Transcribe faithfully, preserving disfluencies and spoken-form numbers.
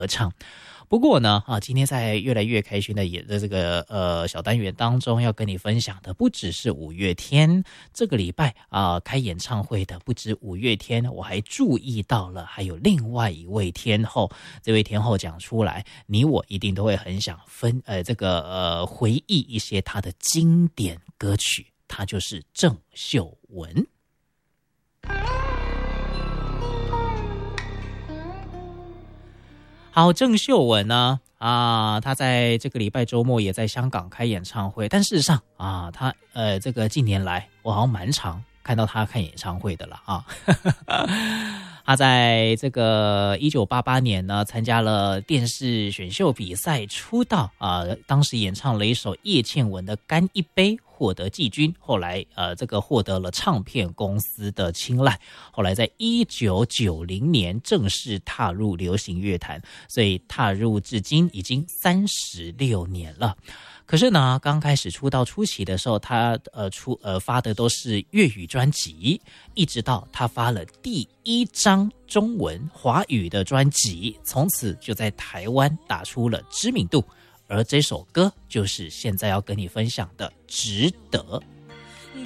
合唱。不过呢，啊，今天在越来越开心的也的这个呃小单元当中，要跟你分享的不只是五月天，这个礼拜啊、呃、开演唱会的不止五月天，我还注意到了还有另外一位天后。这位天后讲出来，你我一定都会很想分呃这个呃回忆一些她的经典歌曲，她就是郑秀文。好，郑秀文呢啊，他在这个礼拜周末也在香港开演唱会，但事实上啊，他呃这个近年来我好像蛮常看到他看演唱会的了啊。他在这个一九八八年呢，参加了电视选秀比赛出道啊，当时演唱了一首叶倩文的《干一杯》，获得季军。后来呃，这个获得了唱片公司的青睐。后来在一九九零年正式踏入流行乐坛，所以踏入至今已经三十六年了。可是呢，刚开始出道初期的时候，他呃出呃发的都是粤语专辑，一直到他发了第一张中文华语的专辑，从此就在台湾打出了知名度。而这首歌就是现在要跟你分享的《值得》。